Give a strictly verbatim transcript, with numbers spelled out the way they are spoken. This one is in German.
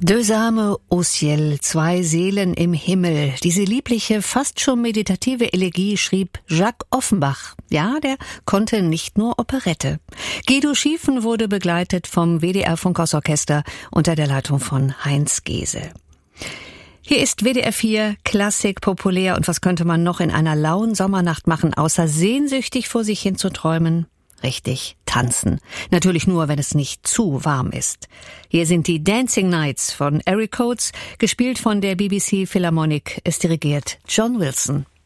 Deux âmes au ciel, zwei Seelen im Himmel. Diese liebliche, fast schon meditative Elegie schrieb Jacques Offenbach. Ja, der konnte nicht nur Operette. Guido Schiefen wurde begleitet vom W D R Funkhausorchester unter der Leitung von Heinz Gese. Hier ist W D R vier Klassik populär, und was könnte man noch in einer lauen Sommernacht machen, außer sehnsüchtig vor sich hin zu träumen? Richtig, tanzen. Natürlich nur, wenn es nicht zu warm ist. Hier sind die Dancing Nights von Eric Coates, gespielt von der B B C Philharmonic. Es dirigiert John Wilson.